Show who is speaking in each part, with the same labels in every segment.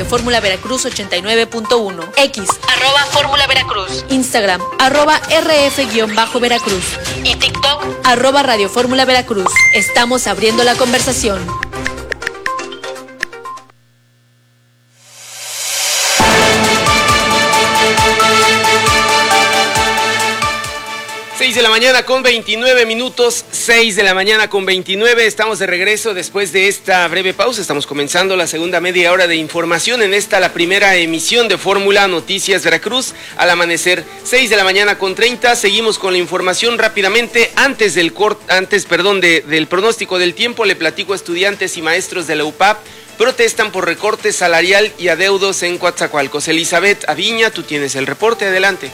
Speaker 1: Radio Fórmula Veracruz 89.1. X, @Fórmula Veracruz. Instagram, @RF-Veracruz. Y TikTok, Radio Fórmula Veracruz. Estamos abriendo la conversación.
Speaker 2: De la mañana con 29 minutos, 6 de la mañana con 29, estamos de regreso después de esta breve pausa. Estamos comenzando la segunda media hora de información en esta, la primera emisión de Fórmula Noticias Veracruz, al amanecer, 6 de la mañana con 30, seguimos con la información rápidamente. Antes del pronóstico del tiempo, le platico a estudiantes y maestros de la UPAP, protestan por recorte salarial y adeudos en Coatzacoalcos. Elizabeth Aviña, tú tienes el reporte, adelante.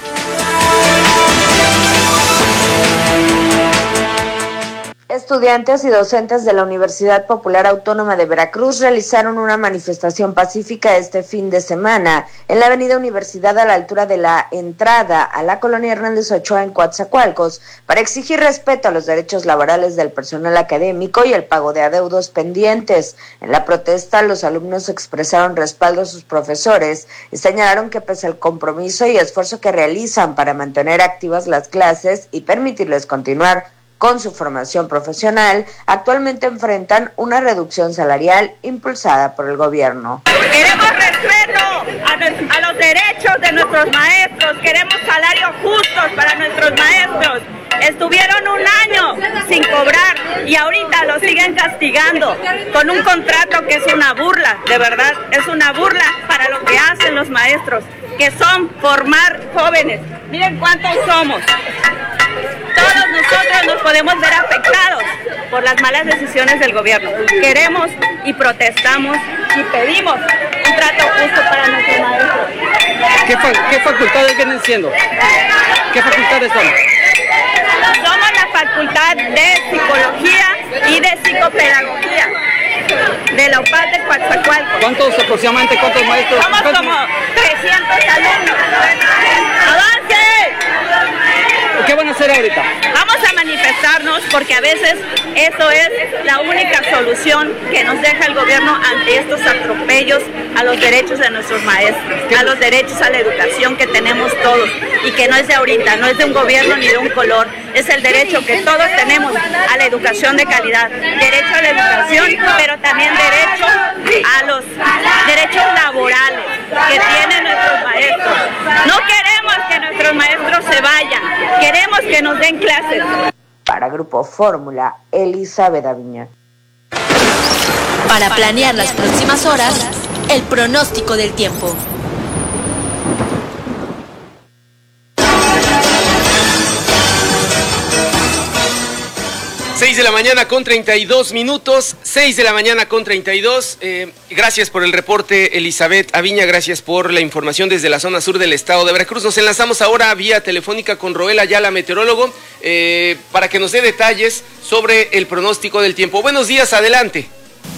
Speaker 3: Estudiantes y docentes de la Universidad Popular Autónoma de Veracruz realizaron una manifestación pacífica este fin de semana en la avenida Universidad a la altura de la entrada a la colonia Hernández Ochoa en Coatzacoalcos para exigir respeto a los derechos laborales del personal académico y el pago de adeudos pendientes. En la protesta, los alumnos expresaron respaldo a sus profesores y señalaron que pese al compromiso y esfuerzo que realizan para mantener activas las clases y permitirles continuar con su formación profesional, actualmente enfrentan una reducción salarial impulsada por el gobierno.
Speaker 4: Queremos respeto a los derechos de nuestros maestros, queremos salarios justos para nuestros maestros. Estuvieron un año sin cobrar y ahorita lo siguen castigando con un contrato que es una burla, de verdad, es una burla para lo que hacen los maestros, que son formar jóvenes. Miren cuántos somos. Todos nosotros nos podemos ver afectados por las malas decisiones del gobierno. Queremos y protestamos y pedimos un trato justo para nuestros maestros.
Speaker 5: ¿Qué facultades vienen siendo? ¿Qué facultades son?
Speaker 4: Somos la Facultad de Psicología y de Psicopedagogía de la UPAP de Coatzacoalcos.
Speaker 5: ¿Cuántos maestros?
Speaker 4: Somos como 300 alumnos. ¡Avance!
Speaker 5: ¿Qué van a hacer ahorita?
Speaker 4: Vamos a manifestarnos porque a veces eso es la única solución que nos deja el gobierno ante estos atropellos a los derechos de nuestros maestros, a los derechos a la educación que tenemos todos y que no es de ahorita, no es de un gobierno ni de un color, es el derecho que todos tenemos a la educación de calidad, derecho a la educación, pero también derecho a los derechos laborales que tienen nuestros maestros. No queremos que nuestros maestros se vayan, queremos que nos den clases.
Speaker 3: Para Grupo Fórmula, Elizabeth Aviña.
Speaker 1: Para planear las próximas horas, el pronóstico del tiempo.
Speaker 2: Seis de la mañana con 32 minutos, 6 de la mañana con 32. Gracias por el reporte, Elizabeth Aviña, gracias por la información desde la zona sur del estado de Veracruz. Nos enlazamos ahora vía telefónica con Roel Ayala, meteorólogo, para que nos dé detalles sobre el pronóstico del tiempo. Buenos días, adelante.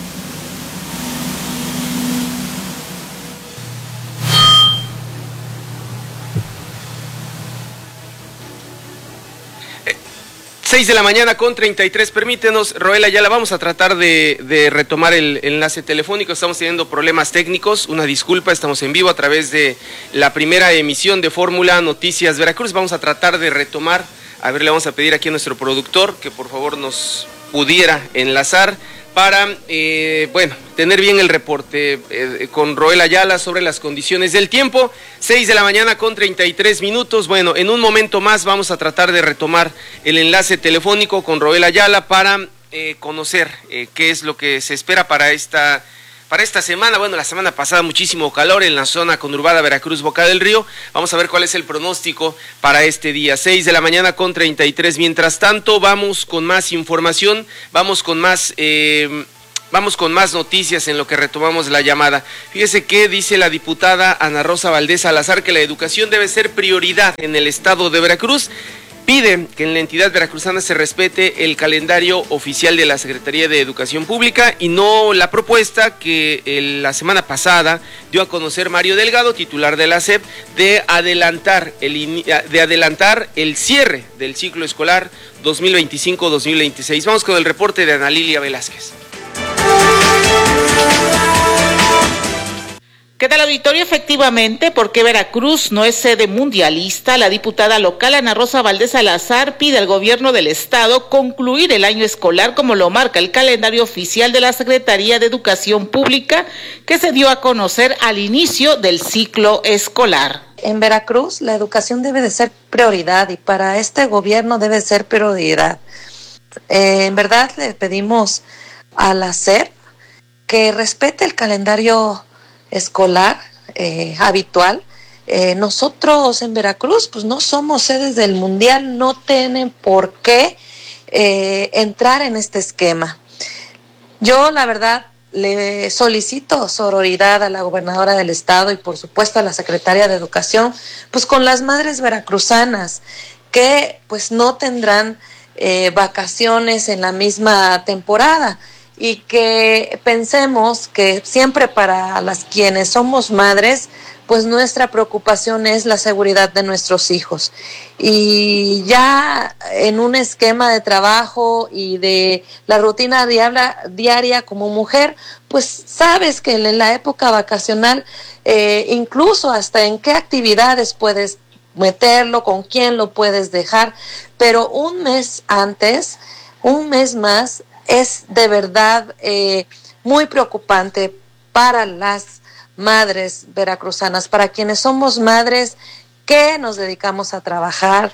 Speaker 2: Seis de la mañana con 33, permítenos, Roel Ayala, vamos a tratar de retomar el enlace telefónico, estamos teniendo problemas técnicos, una disculpa, estamos en vivo a través de la primera emisión de Fórmula Noticias Veracruz, vamos a tratar de retomar, a ver, le vamos a pedir aquí a nuestro productor que por favor nos pudiera enlazar para, tener bien el reporte con Roel Ayala sobre las condiciones del tiempo. 6 de la mañana con 33 minutos. Bueno, en un momento más vamos a tratar de retomar el enlace telefónico con Roel Ayala para conocer qué es lo que se espera para esta semana. Bueno, la semana pasada muchísimo calor en la zona conurbada Veracruz-Boca del Río. Vamos a ver cuál es el pronóstico para este día. 6 de la mañana con 33. Mientras tanto, vamos con más información, vamos con más noticias en lo que retomamos la llamada. Fíjese que dice la diputada Ana Rosa Valdés Salazar que la educación debe ser prioridad en el estado de Veracruz. Pide que en la entidad veracruzana se respete el calendario oficial de la Secretaría de Educación Pública y no la propuesta que la semana pasada dio a conocer Mario Delgado, titular de la SEP, de adelantar el cierre del ciclo escolar 2025-2026. Vamos con el reporte de Ana Lilia Velázquez.
Speaker 6: ¿Qué tal, auditorio? Efectivamente, porque Veracruz no es sede mundialista, la diputada local Ana Rosa Valdés Salazar pide al gobierno del estado concluir el año escolar como lo marca el calendario oficial de la Secretaría de Educación Pública, que se dio a conocer al inicio del ciclo escolar.
Speaker 7: En Veracruz la educación debe de ser prioridad y para este gobierno debe ser prioridad. En verdad le pedimos a la SER que respete el calendario escolar habitual. Nosotros en Veracruz pues no somos sedes del mundial, no tienen por qué entrar en este esquema. Yo la verdad le solicito sororidad a la gobernadora del estado y por supuesto a la secretaria de Educación, pues con las madres veracruzanas que pues no tendrán vacaciones en la misma temporada. Y que pensemos que siempre para las quienes somos madres, pues nuestra preocupación es la seguridad de nuestros hijos. Y ya en un esquema de trabajo y de la rutina diaria como mujer, pues sabes que en la época vacacional, incluso hasta en qué actividades puedes meterlo, con quién lo puedes dejar, pero un mes antes, un mes más, es de verdad muy preocupante para las madres veracruzanas, para quienes somos madres que nos dedicamos a trabajar,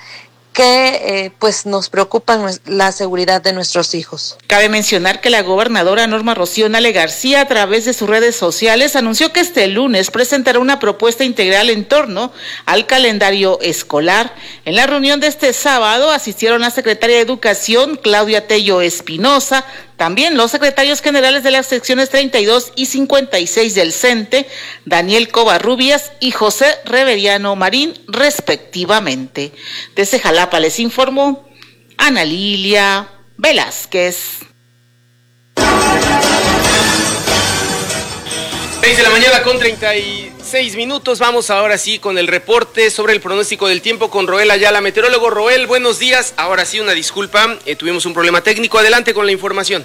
Speaker 7: que pues nos preocupa la seguridad de nuestros hijos.
Speaker 6: Cabe mencionar que la gobernadora Norma Rocío Nale García, a través de sus redes sociales, anunció que este lunes presentará una propuesta integral en torno al calendario escolar. En la reunión de este sábado asistieron la secretaria de Educación, Claudia Tello Espinosa, también los secretarios generales de las secciones 32 y 56 del CENTE, Daniel Covarrubias y José Reveriano Marín, respectivamente. Desde Jalapa les informó Ana Lilia Velázquez.
Speaker 2: 6 de la mañana con 36 minutos. Vamos ahora sí con el reporte sobre el pronóstico del tiempo con Roel Ayala, meteorólogo. Roel, buenos días. Ahora sí, una disculpa, tuvimos un problema técnico. Adelante con la información.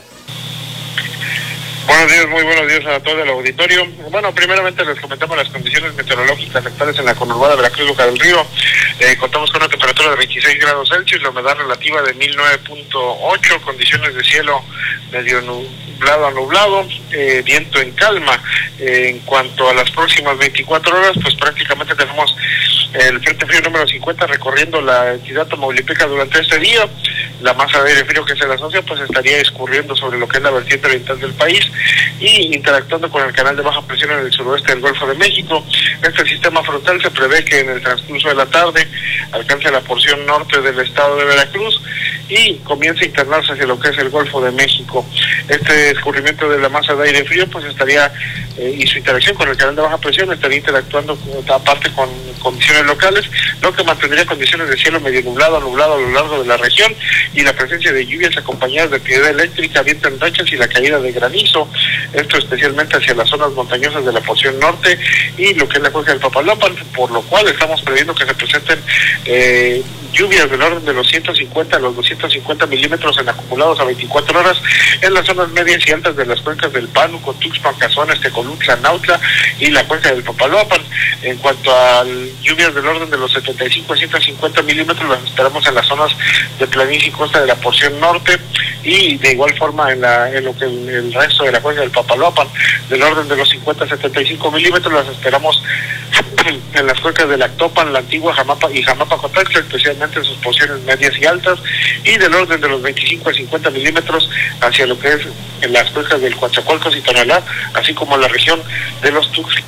Speaker 8: Buenos días, muy buenos días a todo el auditorio. Bueno, primeramente les comentamos las condiciones meteorológicas actuales en la conurbada Veracruz, Boca del Río. Contamos con una temperatura de 26 grados Celsius, la humedad relativa de 1009.8, condiciones de cielo medio nublado a nublado, viento en calma. En cuanto a las próximas 24 horas, pues prácticamente tenemos el Frente Frío número 50 recorriendo la entidad tamaulipeca durante este día. La masa de aire frío que se le asocia pues estaría escurriendo sobre lo que es la vertiente oriental del país y interactuando con el canal de baja presión en el suroeste del Golfo de México. Este sistema frontal se prevé que en el transcurso de la tarde alcance la porción norte del estado de Veracruz y comience a internarse hacia lo que es el Golfo de México. Este escurrimiento de la masa de aire frío pues estaría y su interacción con el canal de baja presión estaría interactuando aparte con condiciones locales, lo que mantendría condiciones de cielo medio nublado a lo largo de la región y la presencia de lluvias acompañadas de actividad eléctrica, viento en rachas y la caída de granizo, esto especialmente hacia las zonas montañosas de la porción norte y lo que es la cuenca del Papaloapan, por lo cual estamos previendo que se presenten lluvias del orden de los 150 a los 250 milímetros en acumulados a 24 horas en las zonas medias y altas de las cuencas del Pánuco, Tuxpan, Cazones, Tecolutla, Nautla y la cuenca del Papaloapan. En cuanto a lluvias del orden de los 75 a 150 milímetros, las esperamos en las zonas de planicie y costa de la porción norte y de igual forma en lo que el resto de la cuenca del Papaloapan, del orden de los 50 a 75 milímetros, las esperamos en las cuencas de Lactopan, La Antigua, Jamapa y Jamapa-Cotaxtla, especialmente en sus porciones medias y altas, y del orden de los 25 a 50 milímetros hacia lo que es en las cuencas del Coatzacoalcos y Tonalá, así como la región de los Tuxtlas.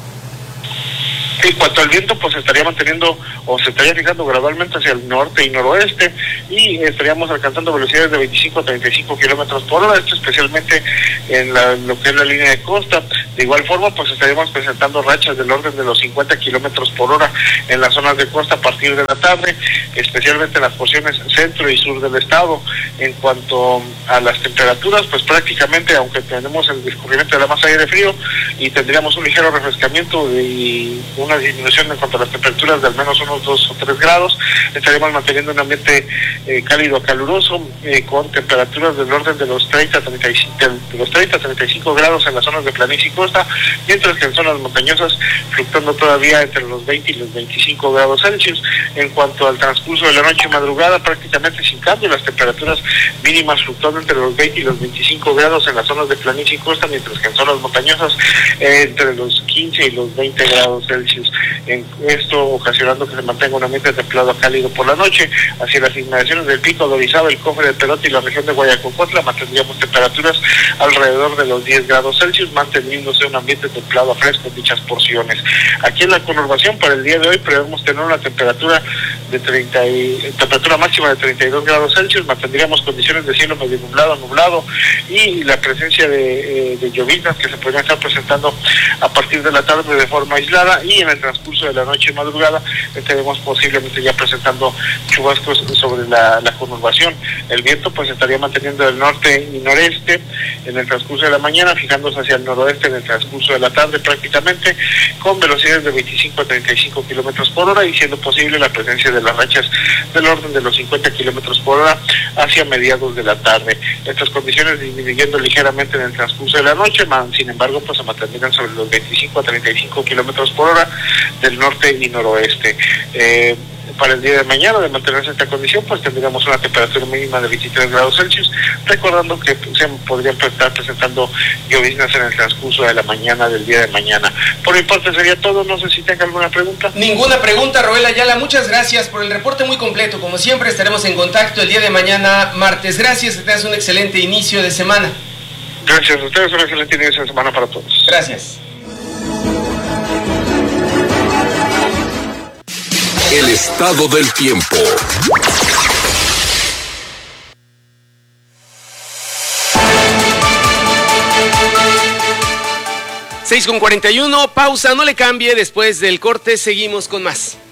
Speaker 8: En cuanto al viento, pues estaría manteniendo o se estaría fijando gradualmente hacia el norte y noroeste y estaríamos alcanzando velocidades de 25 a 35 kilómetros por hora, esto especialmente en lo que es la línea de costa. De igual forma, pues estaríamos presentando rachas del orden de los 50 kilómetros por hora en las zonas de costa a partir de la tarde, especialmente en las porciones centro y sur del estado. En cuanto a las temperaturas, pues prácticamente, aunque tenemos el descubrimiento de la masa de aire frío y tendríamos un ligero refrescamiento y una disminución en cuanto a las temperaturas de al menos unos 2 o 3 grados. Estaremos manteniendo un ambiente cálido a caluroso, con temperaturas del orden de los 30 a 35 grados en las zonas de planicie y costa, mientras que en zonas montañosas fluctuando todavía entre los 20 y los 25 grados Celsius. En cuanto al transcurso de la noche y madrugada, prácticamente sin cambio, las temperaturas mínimas fluctuando entre los 20 y los 25 grados en las zonas de planicie y costa, mientras que en zonas montañosas entre los 15 y los 20 grados Celsius. En esto ocasionando que se mantenga un ambiente templado a cálido por la noche. Hacia las inmediaciones del Pico de Orizaba, el Cofre de Perote y la región de Guayacocotla mantendríamos temperaturas alrededor de los 10 grados Celsius, manteniéndose un ambiente templado a fresco en dichas porciones. Aquí en la conurbación para el día de hoy prevemos tener una temperatura temperatura máxima de 32 grados Celsius, mantendríamos condiciones de cielo medio nublado y la presencia de lloviznas que se podrían estar presentando a partir de la tarde de forma aislada, y en el transcurso de la noche y madrugada estaremos posiblemente ya presentando chubascos sobre la conurbación. El viento pues estaría manteniendo del norte y noreste en el transcurso de la mañana, fijándose hacia el noroeste en el transcurso de la tarde prácticamente, con velocidades de 25 a 35 kilómetros por hora, y siendo posible la presencia de las rachas del orden de los 50 kilómetros por hora hacia mediados de la tarde. Estas condiciones disminuyendo ligeramente en el transcurso de la noche, sin embargo pues se mantendrán sobre los 25 a 35 kilómetros por hora del norte y noroeste. Para el día de mañana, de mantenerse esta condición, pues tendríamos una temperatura mínima de 23 grados Celsius, recordando que se podrían estar presentando lloviznas en el transcurso de la mañana del día de mañana. Por mi parte sería todo, no sé si tenga alguna pregunta.
Speaker 2: Ninguna pregunta, Roel Ayala, muchas gracias por el reporte muy completo. Como siempre estaremos en contacto el día de mañana, martes. Gracias, que tengas un excelente inicio de semana.
Speaker 8: Gracias a ustedes, un excelente inicio de semana para todos.
Speaker 2: Gracias.
Speaker 9: El estado del tiempo.
Speaker 2: Seis con 41, pausa, no le cambie, después del corte seguimos con más.